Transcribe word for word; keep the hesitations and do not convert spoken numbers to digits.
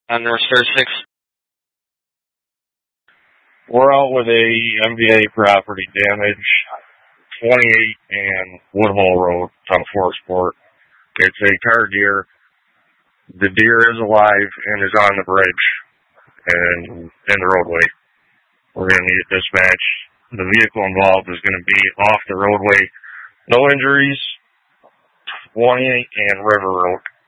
On North Star six. We're out with a M V A property damage, twenty-eight and Woodhull Road on Forestport. It's a car deer. The deer is alive and is on the bridge and in the roadway. We're going to need it dispatched. The vehicle involved is going to be off the roadway. No injuries, twenty-eight and River Road.